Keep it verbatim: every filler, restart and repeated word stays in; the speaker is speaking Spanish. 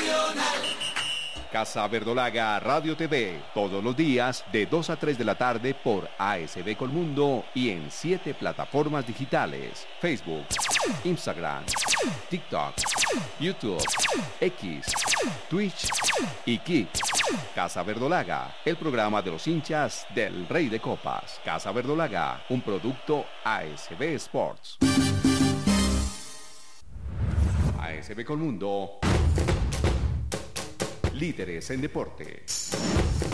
Casa Verdolaga Radio T V, todos los días de dos a tres de la tarde por A S B Colmundo y en siete plataformas digitales: Facebook, Instagram, TikTok, YouTube, X, Twitch y Kick. Casa Verdolaga, el programa de los hinchas del Rey de Copas. Casa Verdolaga, un producto A S B Sports. A S B Colmundo, líderes en deporte.